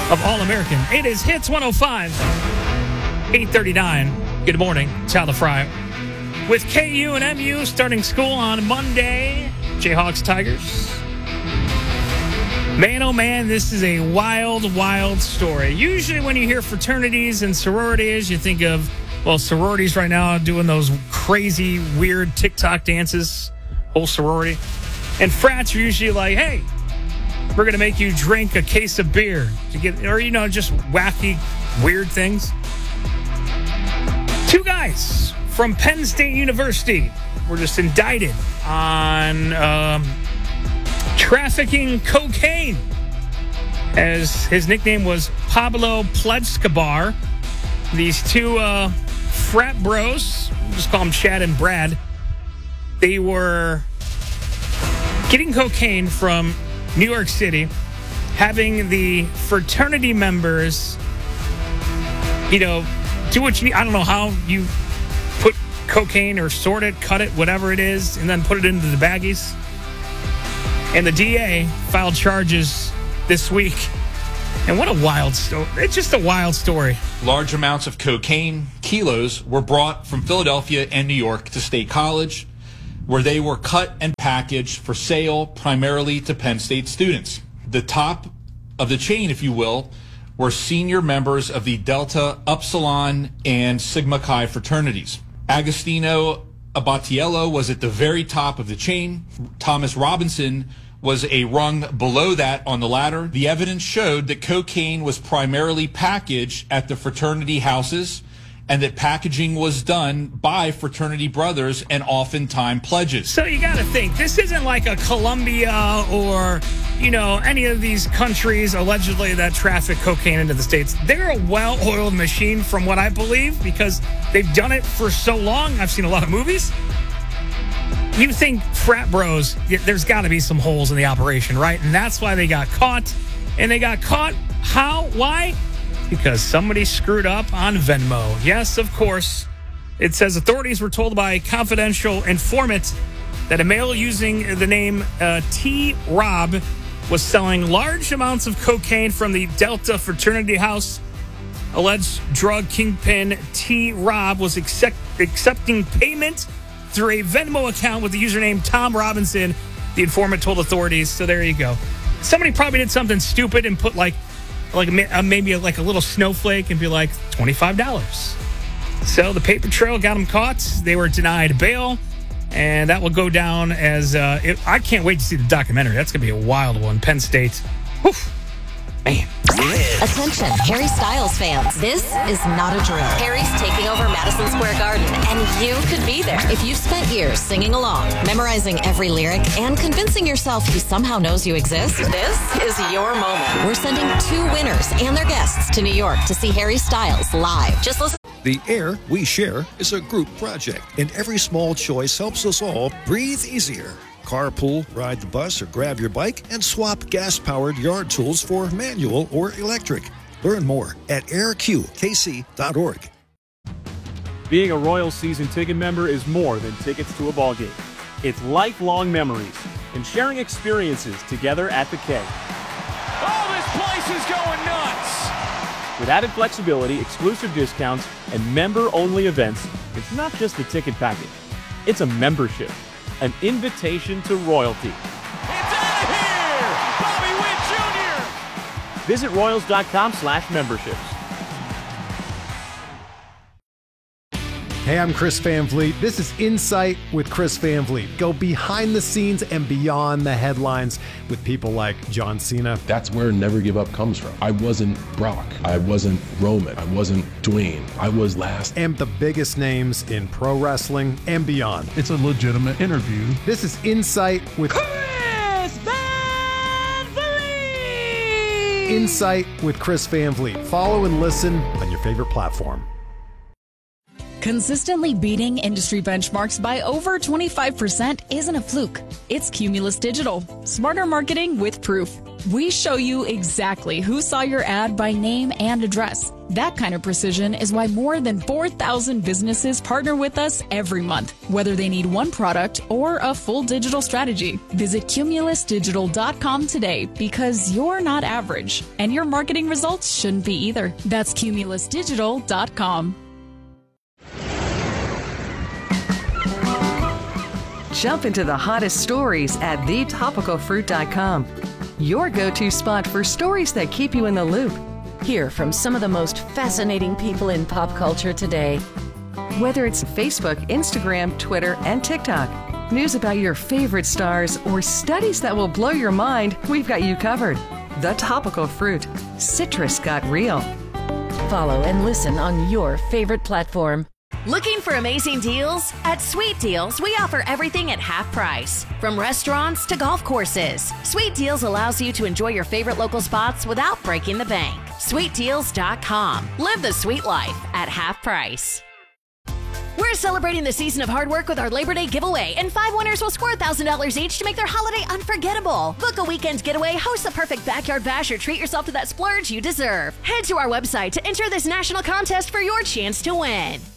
of All-American. It is Hits 105, 8:39. Good morning. Tyler Fry. With KU and MU starting school on Monday. Jayhawks, Tigers. Man, oh man, this is a wild, wild story. Usually when you hear fraternities and sororities, you think of, well, sororities right now doing those crazy, weird TikTok dances, whole sorority. And frats are usually like, hey, we're going to make you drink a case of beer to get, or, just wacky, weird things. Two guys from Penn State University were just indicted on trafficking cocaine, as his nickname was Pablo Plejskabar. These two frat bros, we'll just call them Chad and Brad, they were getting cocaine from New York City, having the fraternity members, do what you need. I don't know how you put cocaine or sort it, cut it, whatever it is, and then put it into the baggies. And the DA filed charges this week. And what a wild story. It's just a wild story. Large amounts of cocaine, kilos, were brought from Philadelphia and New York to State College, where they were cut and packaged for sale primarily to Penn State students. The top of the chain, if you will, were senior members of the Delta, Upsilon, and Sigma Chi fraternities. Agostino Abatiello was at the very top of the chain. Thomas Robinson was a rung below that on the ladder. The evidence showed that cocaine was primarily packaged at the fraternity houses, and that packaging was done by fraternity brothers and oftentimes pledges. So you got to think, this isn't like a Colombia or, any of these countries allegedly that traffic cocaine into the States. They're a well-oiled machine from what I believe, because they've done it for so long. I've seen a lot of movies. You think frat bros, there's got to be some holes in the operation, right? And that's why they got caught. And they got caught, how? Why? Because somebody screwed up on Venmo. Yes, of course. It says authorities were told by a confidential informant that a male using the name T. Rob was selling large amounts of cocaine from the Delta fraternity house. Alleged drug kingpin T. Rob was accepting payment through a Venmo account with the username Tom Robinson, the informant told authorities. So there you go. Somebody probably did something stupid and put maybe a little snowflake and be like $25. So the paper trail got them caught. They were denied bail, and that will go down as I can't wait to see the documentary. That's going to be a wild one. Penn State. Whew. Man. Attention, Harry Styles fans. This is not a drill. Harry's taking over Madison Square Garden, and you could be there. If you've spent years singing along, memorizing every lyric, and convincing yourself he somehow knows you exist, this is your moment. We're sending 2 winners and their guests to New York to see Harry Styles live. Just listen. The air we share is a group project, and every small choice helps us all breathe easier. Carpool, ride the bus, or grab your bike and swap gas-powered yard tools for manual or electric. Learn more at airqkc.org. Being a Royals season ticket member is more than tickets to a ballgame. It's lifelong memories and sharing experiences together at the K. Oh, this place is going nuts! With added flexibility, exclusive discounts, and member-only events, it's not just a ticket package. It's a membership. An invitation to royalty. It's out of here! Bobby Witt Jr.! Visit Royals.com/memberships. Hey, I'm Chris Van Vliet. This is Insight with Chris Van Vliet. Go behind the scenes and beyond the headlines with people like John Cena. That's where Never Give Up comes from. I wasn't Brock. I wasn't Roman. I wasn't Dwayne. I was last. And the biggest names in pro wrestling and beyond. It's a legitimate interview. This is Insight with Chris Van Vliet! Insight with Chris Van Vliet. Follow and listen on your favorite platform. Consistently beating industry benchmarks by over 25% isn't a fluke. It's Cumulus Digital. Smarter marketing with proof. We show you exactly who saw your ad by name and address. That kind of precision is why more than 4,000 businesses partner with us every month, whether they need one product or a full digital strategy. Visit cumulusdigital.com today because you're not average, and your marketing results shouldn't be either. That's cumulusdigital.com. Jump into the hottest stories at thetopicalfruit.com. Your go-to spot for stories that keep you in the loop. Hear from some of the most fascinating people in pop culture today. Whether it's Facebook, Instagram, Twitter, and TikTok, news about your favorite stars, or studies that will blow your mind, we've got you covered. The Topical Fruit. Citrus got real. Follow and listen on your favorite platform. Looking for amazing deals? At Sweet Deals, we offer everything at half price. From restaurants to golf courses, Sweet Deals allows you to enjoy your favorite local spots without breaking the bank. SweetDeals.com. Live the sweet life at half price. We're celebrating the season of hard work with our Labor Day giveaway, and 5 winners will score $1,000 each to make their holiday unforgettable. Book a weekend getaway, host the perfect backyard bash, or treat yourself to that splurge you deserve. Head to our website to enter this national contest for your chance to win.